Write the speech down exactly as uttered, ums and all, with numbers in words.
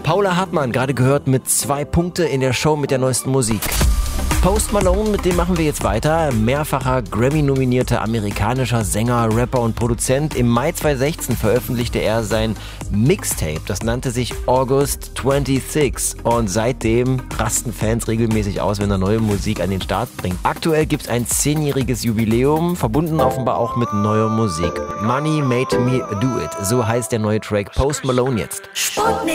Paula Hartmann, gerade gehört, mit zwei Punkte in der Show mit der neuesten Musik. Post Malone, mit dem machen wir jetzt weiter. Mehrfacher Grammy-nominierter amerikanischer Sänger, Rapper und Produzent. Im Mai zweitausendsechzehn veröffentlichte er sein Mixtape. Das nannte sich August sechsundzwanzig. Und seitdem rasten Fans regelmäßig aus, wenn er neue Musik an den Start bringt. Aktuell gibt es ein zehnjähriges Jubiläum, verbunden offenbar auch mit neuer Musik. Money Made Me Do It. So heißt der neue Track Post Malone jetzt.